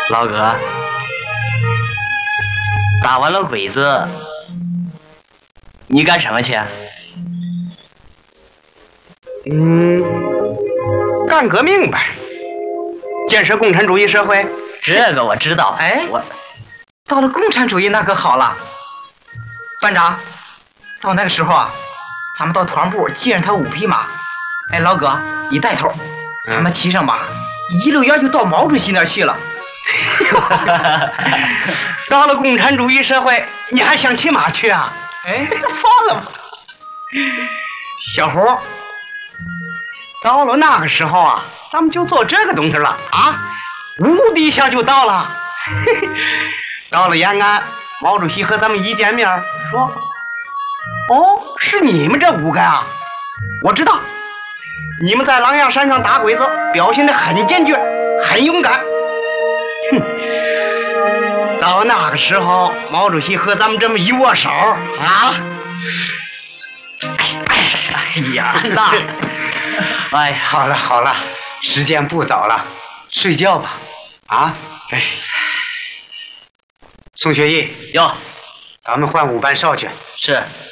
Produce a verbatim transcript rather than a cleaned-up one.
老哥，打完了鬼子，你干什么去？ 嗯，干革命呗，建设共产主义社会。 这个我知道。 哎， 我到了共产主义那可好了，班长，到那个时候啊，咱们到团部借上他五匹马。哎，老哥，你带头，他们骑上马，一溜烟就到毛主席那儿去了。 到了共产主义社会，你还想骑马去啊？ 哎，算了吧。 小胡，到了那个时候啊，咱们就做这个东西了啊，呜的一下就到了。到了延安，毛主席和咱们一见面说：“哦，是你们这五个啊，我知道，你们在狼牙山上打鬼子，表现得很坚决，很勇敢。”哼，到那个时候，毛主席和咱们这么一握手啊，哎哎哎呀，那，哎，好了好了，时间不早了，睡觉吧。啊，哎，宋学义， 哟， 咱们换五班哨去。 是。